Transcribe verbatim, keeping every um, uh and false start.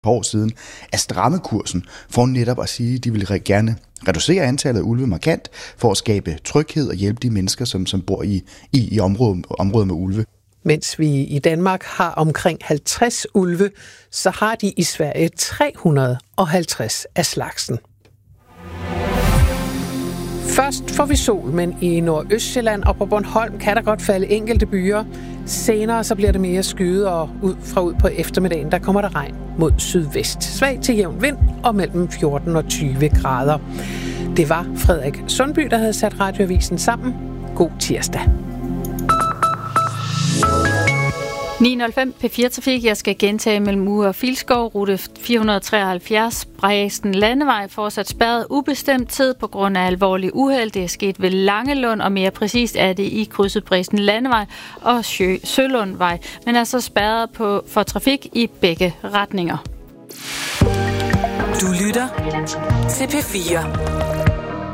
par år siden at stramme kursen for netop at sige, at de vil gerne reducere antallet af ulve markant for at skabe tryghed og hjælpe de mennesker, som, som bor i, i, i området, området med ulve. Mens vi i Danmark har omkring halvtreds ulve, så har de i Sverige tre hundrede og halvtreds af slagsen. Først får vi sol, men i Nordøstsjælland og på Bornholm kan der godt falde enkelte byer. Senere så bliver det mere skyet, og ud fra ud på eftermiddagen, der kommer der regn mod sydvest. Svag til jævn vind og mellem fjorten og tyve grader. Det var Frederik Sundby, der havde sat Radioavisen sammen. God tirsdag. ni nul fem P fire Trafik. Jeg skal gentage mellem Uge og Filskov. Rute fire hundrede og treoghalvfjerds. Bræsten Landevej fortsat spærret ubestemt tid på grund af alvorlig uheld. Det er sket ved Langelund, og mere præcist er det i krydset Bræsten Landevej og Sjø Sølundvej. Men er så spærret på, for trafik i begge retninger. Du lytter til P fire.